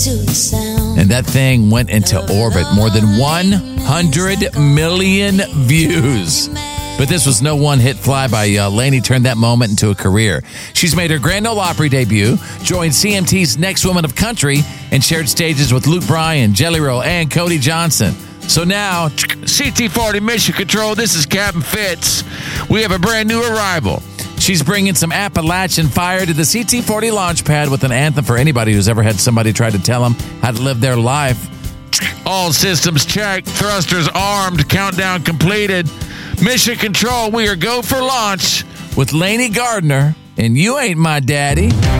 And that thing went into orbit. More than 100 million views. But this was no one-hit flyby. Lainey turned that moment into a career. She's made her Grand Ole Opry debut, joined CMT's Next Woman of Country, and shared stages with Luke Bryan, Jelly Roll, and Cody Johnson. So now, CT40 Mission Control, this is Captain Fitz. We have a brand new arrival. She's bringing some Appalachian fire to the CT40 launch pad with an anthem for anybody who's ever had somebody try to tell them how to live their life. All systems checked, thrusters armed, countdown completed. Mission Control, we are go for launch with Lainey Gardner, and You Ain't My Daddy.